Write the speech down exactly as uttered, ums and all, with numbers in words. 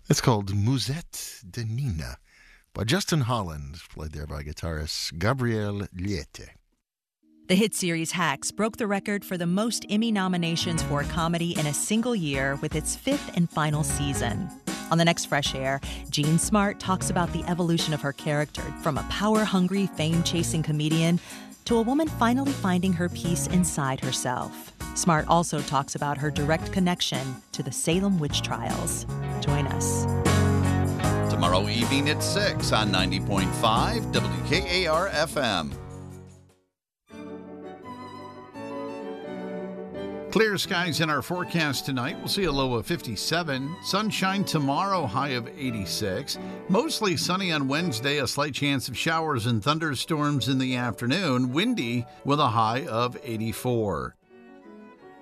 It's called Musette de Nina by Justin Holland, played there by guitarist Gabriel Liete. The hit series Hacks broke the record for the most Emmy nominations for a comedy in a single year with its fifth and final season. On the next Fresh Air, Jean Smart talks about the evolution of her character from a power-hungry, fame-chasing comedian to a woman finally finding her peace inside herself. Smart also talks about her direct connection to the Salem witch trials. Join us. Tomorrow evening at six on ninety point five W K A R F M. Clear skies in our forecast tonight. We'll see a low of fifty-seven. Sunshine tomorrow, high of eighty-six. Mostly sunny on Wednesday, a slight chance of showers and thunderstorms in the afternoon. Windy with a high of eighty-four.